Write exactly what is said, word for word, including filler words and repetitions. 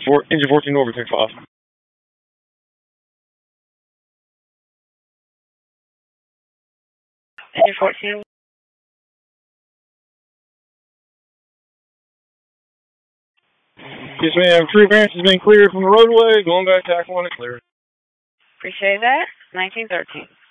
For, engine fourteen over, take five. Engine fourteen. Yes, ma'am. Tree branch has been cleared from the roadway. Going back to Tack one and clear. Appreciate that. nineteen thirteen.